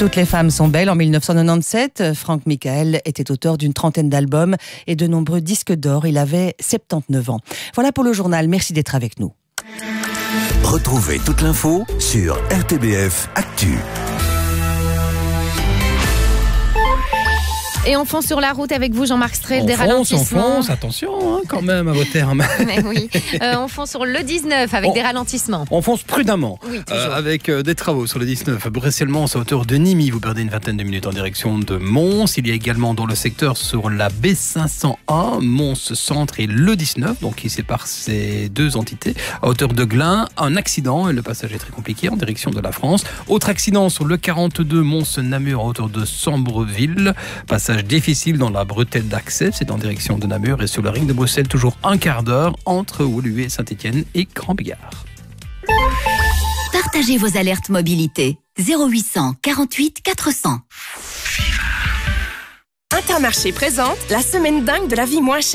Toutes les femmes sont belles. En 1997, Franck Michael était auteur d'une trentaine d'albums et de nombreux disques d'or. Il avait 79 ans. Voilà pour le journal. Merci d'être avec nous. Retrouvez toute l'info sur RTBF Actu. Et on fonce sur la route avec vous, Jean-Marc Strel, des ralentissements. On fonce, attention quand même à vos termes. Mais oui, on fonce sur le 19 avec des ralentissements. On fonce prudemment, oui, avec des travaux sur le 19. Bruxelles-Mons à hauteur de Nîmes, vous perdez une vingtaine de minutes en direction de Mons. Il y a également dans le secteur sur la B501, Mons Centre et le 19, donc qui sépare ces deux entités. À hauteur de Glun, un accident et le passage est très compliqué en direction de la France. Autre accident sur le 42, Mons-Namur à hauteur de Sambreville. Passage difficile dans la bretelle d'accès, c'est en direction de Namur, et sur le ring de Bruxelles, toujours un quart d'heure entre Woluwe, Saint-Étienne et Grand-Bigard. Partagez vos alertes mobilité 0800 48 400. Intermarché présente la semaine dingue de la vie moins chère.